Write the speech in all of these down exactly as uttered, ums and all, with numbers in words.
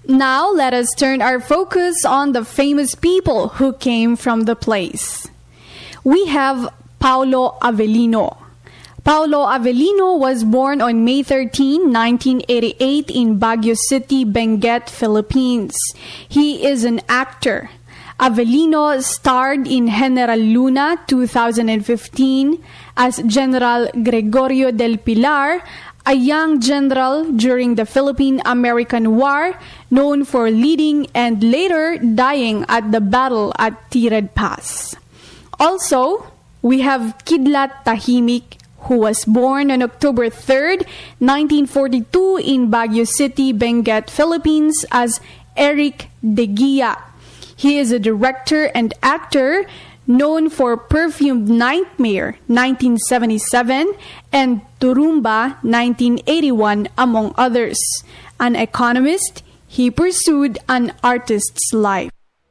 Now let us turn our focus on the famous people who came from the place. We have Paulo Avellino. Paulo Avellino was born on May thirteenth, nineteen eighty-eight in Baguio City, Benguet, Philippines. He is an actor. Avellino starred in General Luna two thousand fifteen as General Gregorio del Pilar, a young general during the Philippine-American War, known for leading and later dying at the battle at Tirad Pass. Also, we have Kidlat Tahimik, who was born on October third, nineteen forty-two in Baguio City, Benguet, Philippines as Eric De Guia. He is a director and actor known for Perfumed Nightmare nineteen seventy-seven and Turumba nineteen eighty-one, among others. An economist, he pursued an artist's life.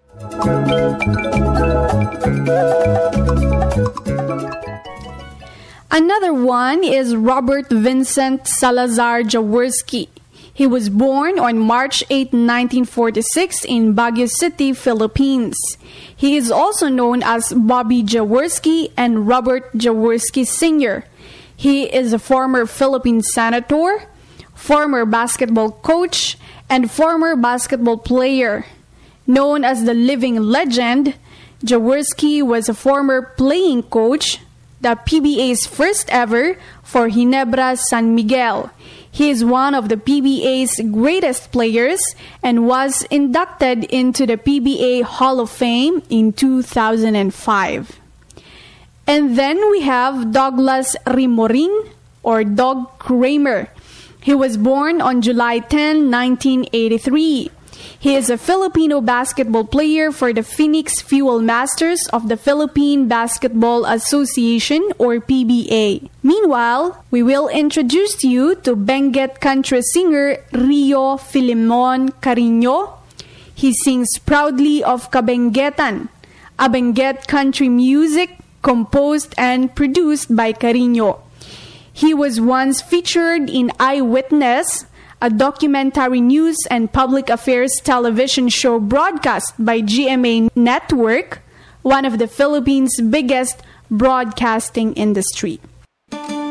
Another one is Robert Vincent Salazar Jaworski. He was born on March eighth, nineteen forty-six in Baguio City, Philippines. He is also known as Bobby Jaworski and Robert Jaworski Senior He is a former Philippine senator, former basketball coach, and former basketball player. Known as the living legend, Jaworski was a former playing coach, the P B A's first ever for Ginebra San Miguel. He is one of the P B A's greatest players and was inducted into the P B A Hall of Fame in two thousand five. And then we have Douglas Rimorin, or Doug Kramer. He was born on July tenth, nineteen eighty-three. He is a Filipino basketball player for the Phoenix Fuel Masters of the Philippine Basketball Association, or P B A. Meanwhile, we will introduce you to Benguet country singer Rio Filemon Carino. He sings proudly of Kabenguetan, a Benguet country music composed and produced by Carino. He was once featured in Eyewitness, a documentary news and public affairs television show broadcast by G M A Network, one of the Philippines' biggest broadcasting industry.